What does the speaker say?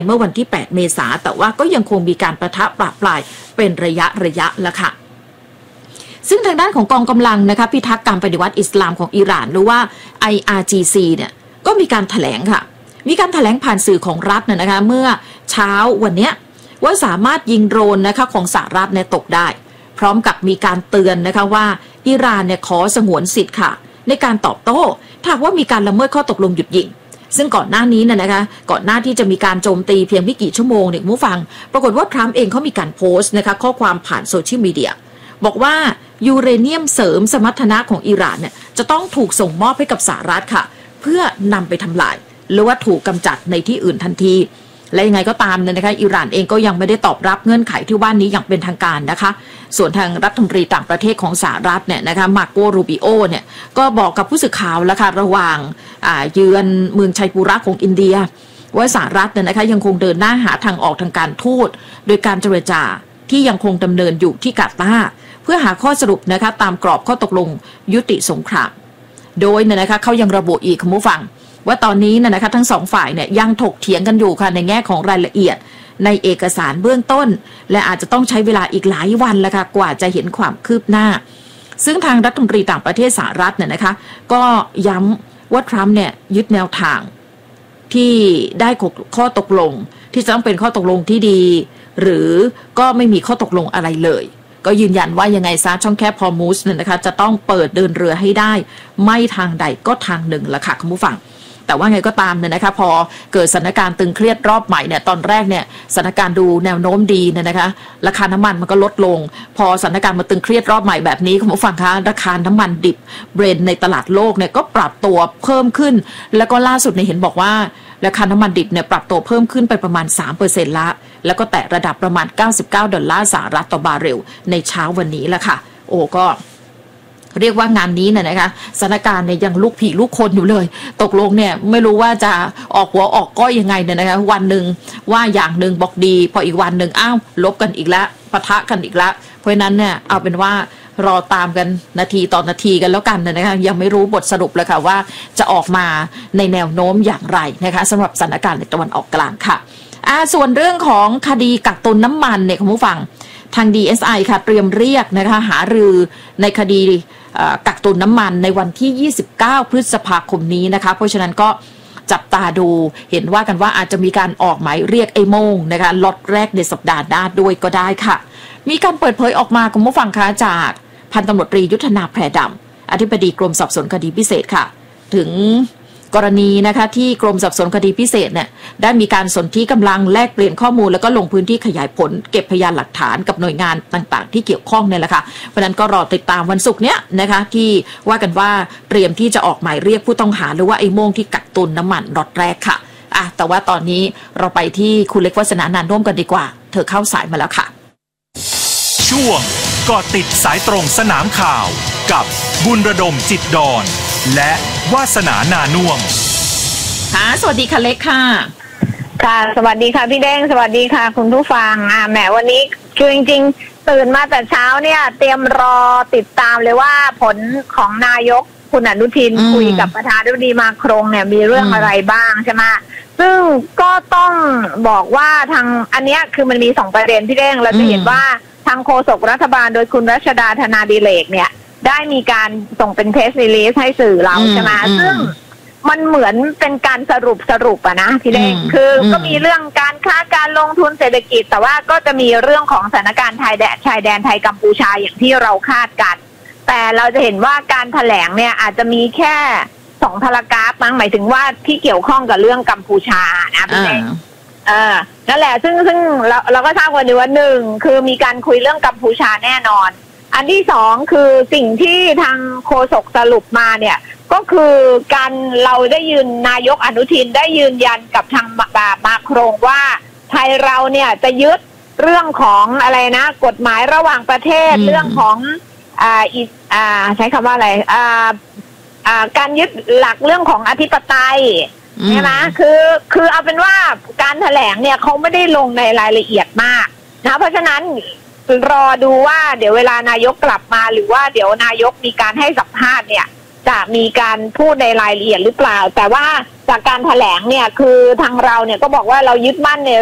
เมื่อวันที่8 เมษายนแต่ว่าก็ยังคงมีการปะทะปะปลายเป็นระยะแล้วค่ะซึ่งทางด้านของกองกำลังนะคะพิทักษ์การปฏิวัติอิสลามของอิหร่านหรือว่า IRGC เนี่ยก็มีการแถลงค่ะมีการแถลงผ่านสื่อของรัฐนะคะเมื่อเช้าวันนี้ว่าสามารถยิงโดรนนะคะของสหรัฐเนี่ยตกได้พร้อมกับมีการเตือนนะคะว่าอิหร่านเนี่ยขอสงวนสิทธิ์ค่ะในการตอบโต้ถ้าว่ามีการละเมิดข้อตกลงหยุดยิงซึ่งก่อนหน้านี้นะคะก่อนหน้าที่จะมีการโจมตีเพียงไม่กี่ชั่วโมงเนี่ยผู้ฟังปรากฏว่าทรัมป์เองเขามีการโพสต์นะคะข้อความผ่านโซเชียลมีเดียบอกว่ายูเรเนียมเสริมสมรรถนะของอิหร่านเนี่ยจะต้องถูกส่งมอบให้กับสหรัฐค่ะเพื่อนำไปทำลายหรือว่าถูกกำจัดในที่อื่นทันทีและยังไงก็ตามเนี่ยนะคะอิหร่านเองก็ยังไม่ได้ตอบรับเงื่อนไขที่ว่านี้อย่างเป็นทางการนะคะส่วนทางรัฐมนตรีต่างประเทศของสหรัฐเนี่ยนะคะมาโกรูบิโอเนี่ยก็บอกกับผู้สื่อข่าวแล้วค่ะระหว่างเยือนเมืองชัยปุระของอินเดียว่าสหรัฐเนี่ยนะคะยังคงเดินหน้าหาทางออกทางการทูตโดยการเจรจาที่ยังคงดำเนินอยู่ที่กาตาร์เพื่อหาข้อสรุปนะคะตามกรอบข้อตกลงยุติสงครามโดยเนี่ยนะคะเขายังระบุอีกคุณผู้ฟังว่าตอนนี้นะคะทั้งสองฝ่ายเนี่ยยังถกเถียงกันอยู่ค่ะในแง่ของรายละเอียดในเอกสารเบื้องต้นและอาจจะต้องใช้เวลาอีกหลายวันแล้วค่ะกว่าจะเห็นความคืบหน้าซึ่งทางรัฐมนตรีต่างประเทศสหรัฐเนี่ยนะคะก็ย้ำว่าทรัมป์เนี่ยยึดแนวทางที่ได้ข้อตกลงที่จะต้องเป็นข้อตกลงที่ดีหรือก็ไม่มีข้อตกลงอะไรเลยก็ยืนยันว่ายังไงซะช่องแคบฮอร์มุสเนี่ยนะคะจะต้องเปิดเดินเรือให้ได้ไม่ทางใดก็ทางหนึ่งละค่ะคุณผู้ฟังแต่ว่าไงก็ตามเนี่ยนะคะพอเกิดสถานการณ์ตึงเครียดรอบใหม่เนี่ยตอนแรกเนี่ยสถานการณ์ดูแนวโน้มดีเนี่ยนะคะราคาน้ำมันมันก็ลดลงพอสถานการณ์มาตึงเครียดรอบใหม่แบบนี้คุณผู้ฟังคะราคาน้ำมันดิบเบรนท์ในตลาดโลกเนี่ยก็ปรับตัวเพิ่มขึ้นแล้วก็ล่าสุดเนี่ยเห็นบอกว่าราคาน้ำมันดิบเนี่ยปรับตัวเพิ่มขึ้นไปประมาณ 3% ละแล้วก็แตะระดับประมาณ$99ต่อบาร์เรลในเช้าวันนี้แหละค่ะโอ้ก็เรียกว่างานนี้เนี่ยนะคะสถานการณ์เนี่ยยังลุกผีลุกคนอยู่เลยตกลงเนี่ยไม่รู้ว่าจะออกหัวออกก้อยยังไงเนี่ยนะคะวันหนึ่งว่าอย่างหนึ่งบอกดีพออีกวันหนึ่งอ้าวลบกันอีกแล้วปะทะกันอีกแล้วเพราะนั้นเนี่ยเอาเป็นว่ารอตามกันนาทีต่อนาทีกันแล้วกันนะคะยังไม่รู้บทสรุปเลยค่ะว่าจะออกมาในแนวโน้มอย่างไรนะคะสำหรับสถานการณ์ในตะวันออกกลางค่ะส่วนเรื่องของคดีกักตุนน้ำมันเนี่ยคุณผู้ฟังทาง DSI ค่ะเตรียมเรียกนะคะหารือในคดีกักตุนน้ำมันในวันที่29พฤษภาคมนี้นะคะเพราะฉะนั้นก็จับตาดูเห็นว่ากันว่าอาจจะมีการออกหมายเรียกไอ้โม่งนะคะล็อตแรกในสัปดาห์หน้าด้วยก็ได้ค่ะมีการเปิดเผยออกมาคุณผู้ฟังคะจากพันตำรวจตรียุทธนาแพรดำอธิบดีกรมสอบสวนคดีพิเศษค่ะถึงกรณีนะคะที่กรมสอบสวนคดีพิเศษเนี่ยได้มีการสนธิกำลังแลกเปลี่ยนข้อมูลแล้วก็ลงพื้นที่ขยายผลเก็บพยานหลักฐานกับหน่วยงานต่างๆที่เกี่ยวข้องเนี่ยแหละค่ะเพราะนั้นก็รอติดตามวันศุกร์เนี้ยนะคะที่ว่ากันว่าเตรียมที่จะออกหมายเรียกผู้ต้องหาหรือว่าไอ้โม่งที่กักตุนน้ำมันล็อตแรกค่ะแต่ว่าตอนนี้เราไปที่คุณเล็กวัฒนานันท์ร่วมกันดีกว่าเธอเข้าสายมาแล้วค่ะช่วงเกาะติดสายตรงสนามข่าวกับบุญระดมจิตดอนและวาสนานานุ่วมค่ะสวัสดีค่ะเล็กค่ะค่ะสวัสดีค่ะพี่แดงสวัสดีค่ะคุณผู้ฟังแหมวันนี้คือจริงๆตื่นมาแต่เช้าเนี่ยเตรียมรอติดตามเลยว่าผลของนายกคุณอนุทินคุยกับประธานาธิบดีมาครงเนี่ยมีเรื่องอะไรบ้างใช่ไหมซึ่งก็ต้องบอกว่าทางอันเนี้ยคือมันมี2ประเด็นพี่แดงเราจะเห็นว่าทางโฆษกรัฐบาลโดยคุณรัชดาธนาดิเรกเนี่ยได้มีการส่งเป็นเพรสรีลีสให้สื่อเราใช่ไหมซึ่งมันเหมือนเป็นการสรุปอะนะพี่เด้งคือก็มีเรื่องการค้าการลงทุนเศรษฐกิจแต่ว่าก็จะมีเรื่องของสถานการณ์ชายแดนไทยกัมพูชาอย่างที่เราคาดกันแต่เราจะเห็นว่าการแถลงเนี่ยอาจจะมีแค่2พารากราฟมั้งหมายถึงว่าที่เกี่ยวข้องกับเรื่องกัมพูชานะพี่เด้งนั่นแหละซึ่งเราก็ทราบกันดีว่า1คือมีการคุยเรื่องกัมพูชาแน่นอนอันที่2คือสิ่งที่ทางโฆษกสรุปมาเนี่ยก็คือการเราได้นายกอนุทินได้ยืนยันกับทางมาครงว่าไทยเราเนี่ยจะยึดเรื่องของอะไรนะกฎหมายระหว่างประเทศเรื่องของใช้คำว่าอะไรการยึดหลักเรื่องของอธิปไตยใช่ไหมคือเอาเป็นว่าการแถลงเนี่ยเขาไม่ได้ลงในรายละเอียดมากนะเพราะฉะนั้นรอดูว่าเดี๋ยวเวลานายกกลับมาหรือว่าเดี๋ยวนายกมีการให้สัมภาษณ์เนี่ยจะมีการพูดในรายละเอียดหรือเปล่าแต่ว่าจากการแถลงเนี่ยคือทางเราเนี่ยก็บอกว่าเรายึดมั่นใน